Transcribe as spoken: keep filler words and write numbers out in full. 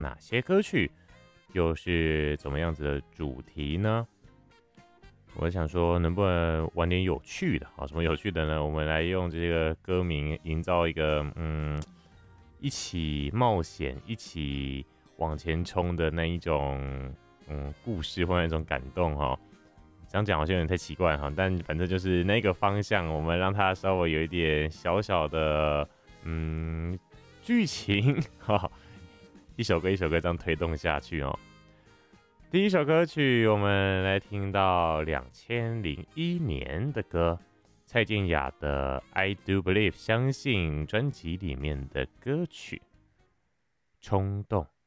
哪些歌曲，又是怎么样子的主题呢？我想说，能不能玩点有趣的？好，什么有趣的呢？我们来用这个歌名营造一个嗯，一起冒险、一起往前冲的那一种嗯故事或那种感动哈。这样讲好像有点太奇怪哈，但反正就是那个方向，我们让它稍微有一点小小的嗯剧情哈，一首歌一首歌这样推动下去哦。第一首歌曲，我们来听到两千零一年的歌，蔡健雅的《I Do Believe》相信专辑里面的歌曲《冲动》。